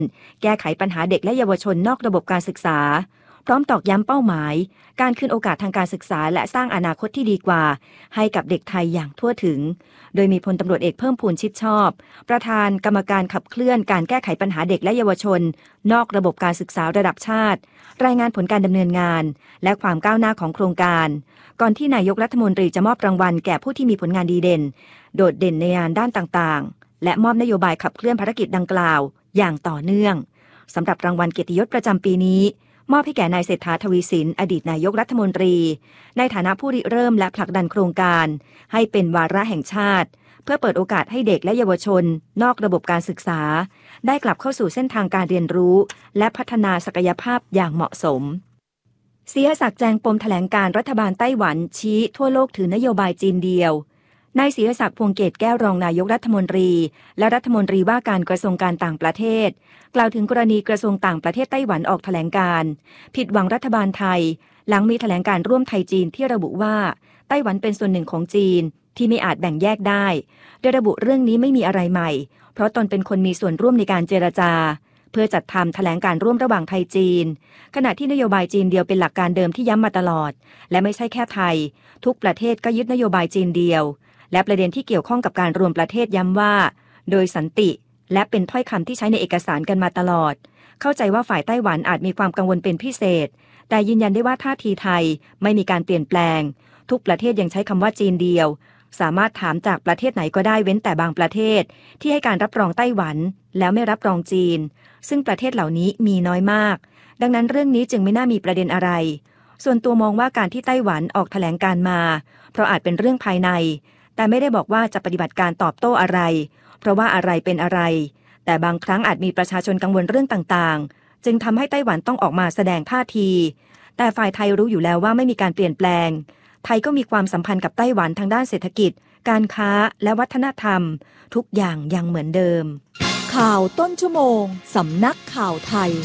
แก้ไขปัญหาเด็กและเยาวชนนอกระบบการศึกษาพร้อมตอกย้ำเป้าหมายการคืนโอกาสทางการศึกษาและสร้างอนาคตที่ดีกว่าให้กับเด็กไทยอย่างทั่วถึงโดยมีพลตำรวจเอกเพิ่มพูนชิดชอบประธานกรรมการขับเคลื่อนการแก้ไขปัญหาเด็กและเยาวชนนอกระบบการศึกษาระดับชาติรายงานผลการดำเนินงานและความก้าวหน้าของโครงการก่อนที่นายกรัฐมนตรีจะมอบรางวัลแก่ผู้ที่มีผลงานดีเด่นโดดเด่นในงานด้านต่างๆและมอบนโยบายขับเคลื่อนภารกิจดังกล่าวอย่างต่อเนื่องสำหรับรางวัลเกียรติยศประจำปีนี้มอบให้แก่นายเศรษฐาทวีสินอดีตนายกรัฐมนตรีในฐานะผู้ริเริ่มและผลักดันโครงการให้เป็นวาระแห่งชาติเพื่อเปิดโอกาสให้เด็กและเยาวชนนอกระบบการศึกษาได้กลับเข้าสู่เส้นทางการเรียนรู้และพัฒนาศักยภาพอย่างเหมาะสมศรีศักดิ์แจงปมแถลงการรัฐบาลไต้หวันชี้ทั่วโลกถือนโยบายจีนเดียวนายศรีศักดิ์พวงเกตแก้วรองนายกรัฐมนตรีและรัฐมนตรีว่าการกระทรวงการต่างประเทศกล่าวถึงกรณีกระทรวงต่างประเทศไต้หวันออกแถลงการผิดหวังรัฐบาลไทยหลังมีแถลงการร่วมไทยจีนที่ระบุว่าไต้หวันเป็นส่วนหนึ่งของจีนที่ไม่อาจแบ่งแยกได้โดยระบุเรื่องนี้ไม่มีอะไรใหม่เพราะตนเป็นคนมีส่วนร่วมในการเจรจาเพื่อจัดทำแถลงการร่วมระหว่างไทยจีนขณะที่นโยบายจีนเดียวเป็นหลักการเดิมที่ย้ำมาตลอดและไม่ใช่แค่ไทยทุกประเทศก็ยึดนโยบายจีนเดียวและประเด็นที่เกี่ยวข้องกับการรวมประเทศย้ำว่าโดยสันติและเป็นถ้อยคำที่ใช้ในเอกสารกันมาตลอดเข้าใจว่าฝ่ายไต้หวันอาจมีความกังวลเป็นพิเศษแต่ยืนยันได้ว่าท่าทีไทยไม่มีการเปลี่ยนแปลงทุกประเทศยังใช้คำว่าจีนเดียวสามารถถามจากประเทศไหนก็ได้เว้นแต่บางประเทศที่ให้การรับรองไต้หวันแล้วไม่รับรองจีนซึ่งประเทศเหล่านี้มีน้อยมากดังนั้นเรื่องนี้จึงไม่น่ามีประเด็นอะไรส่วนตัวมองว่าการที่ไต้หวันออกแถลงการมาเพราะอาจเป็นเรื่องภายในแต่ไม่ได้บอกว่าจะปฏิบัติการตอบโต้อะไรเพราะว่าอะไรเป็นอะไรแต่บางครั้งอาจมีประชาชนกังวลเรื่องต่างๆจึงทำให้ไต้หวันต้องออกมาแสดงท่าทีแต่ฝ่ายไทยรู้อยู่แล้วว่าไม่มีการเปลี่ยนแปลงไทยก็มีความสัมพันธ์กับไต้หวันทางด้านเศรษฐกิจการค้าและวัฒนธรรมทุกอย่างยังเหมือนเดิมข่าวต้นชั่วโมงสำนักข่าวไทย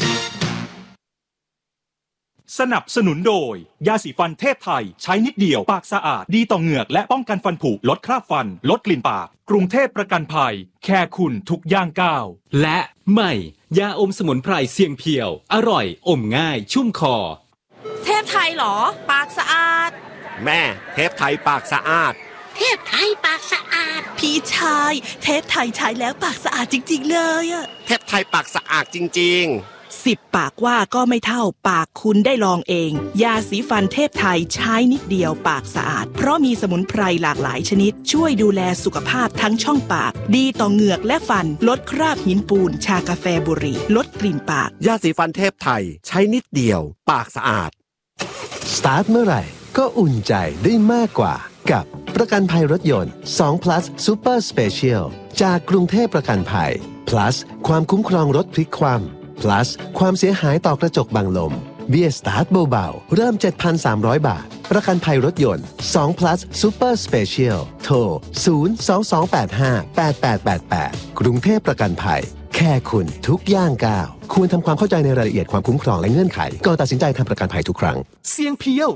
สนับสนุนโดยยาสีฟันเทพไทยใช้นิดเดียวปากสะอาดดีต่อเหงือกและป้องกันฟันผุลดคราบฟันลดกลิ่นปากกรุงเทพประกันภัยแค่คุณทุกย่างก้าวและใหม่ยาอมสมุนไพรเสียงเพียวอร่อยอมง่ายชุ่มคอเทพไทยเหรอปากสะอาดแม่เทพไทยปากสะอาดเทพไทยปากสะอาดพี่ชายเทพไทยใช้แล้วปากสะอาดจริงๆเลยอะเทพไทยปากสะอาดจริง 10ปากว่าก็ไม่เท่าปากคุณได้ลองเองยาสีฟันเทพไทยใช้นิดเดียวปากสะอาดเพราะมีสมุนไพรหลากหลายชนิดช่วยดูแลสุขภาพทั้งช่องปากดีต่อเหงือกและฟันลดคราบหินปูนชากาแฟบุหรี่ลดกลิ่นปากยาสีฟันเทพไทยใช้นิดเดียวปากสะอาดสตาร์ทเมื่อไหร่ก็อุ่นใจได้มากกว่ากับประกันภัยรถยนต์2 plus Super Special จากกรุงเทพประกันภัย plus ความคุ้มครองรถพลิกคว่ำ plus ความเสียหายต่อกระจกบังลมเบี้ยสตาร์ทเบาๆเริ่ม 7,300 บาทประกันภัยรถยนต์2 plus Super Special โทร 022858888 กรุงเทพประกันภัยแค่คุณทุกย่างก้าวควรทำความเข้าใจในรายละเอียดความคุ้มครองและเงื่อนไขก่อนตัดสินใจทำประกันภัยทุกครั้งเสียงเพียว